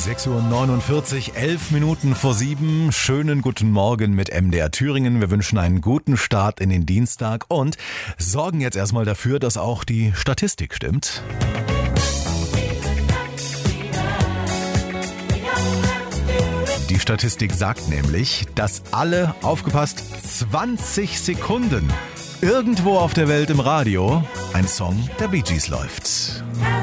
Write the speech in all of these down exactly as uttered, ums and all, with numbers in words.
sechs Uhr neunundvierzig, elf Minuten vor sieben. Schönen guten Morgen mit M D R Thüringen. Wir wünschen einen guten Start in den Dienstag und sorgen jetzt erstmal dafür, dass auch die Statistik stimmt. Die Statistik sagt nämlich, dass alle, aufgepasst, zwanzig Sekunden irgendwo auf der Welt im Radio ein Song der Bee Gees läuft.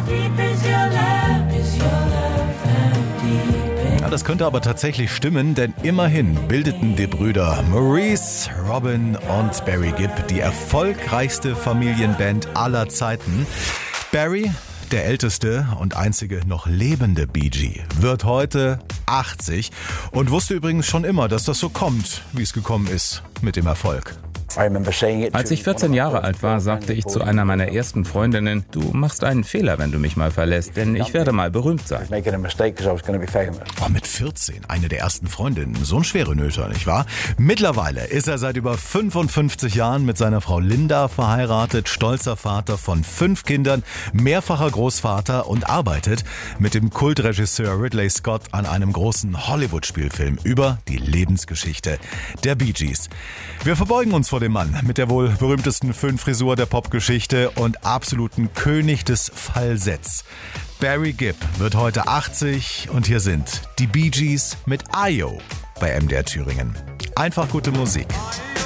Ja, das könnte aber tatsächlich stimmen, denn immerhin bildeten die Brüder Maurice, Robin und Barry Gibb die erfolgreichste Familienband aller Zeiten. Barry, der älteste und einzige noch lebende Bee Gee, wird heute achtzig und wusste übrigens schon immer, dass das so kommt, wie es gekommen ist mit dem Erfolg. Als ich vierzehn Jahre alt war, sagte ich zu einer meiner ersten Freundinnen, du machst einen Fehler, wenn du mich mal verlässt, denn ich werde mal berühmt sein. Oh, mit vierzehn, eine der ersten Freundinnen, so ein schwere Nöter, nicht wahr? Mittlerweile ist er seit über fünfundfünfzig Jahren mit seiner Frau Linda verheiratet, stolzer Vater von fünf Kindern, mehrfacher Großvater und arbeitet mit dem Kultregisseur Ridley Scott an einem großen Hollywood-Spielfilm über die Lebensgeschichte der Bee Gees. Wir verbeugen uns vor dem Mann mit der wohl berühmtesten Föhnfrisur der Popgeschichte und absoluten König des Falsetts. Barry Gibb wird heute achtzig und hier sind die Bee Gees mit Ayo bei M D R Thüringen. Einfach gute Musik.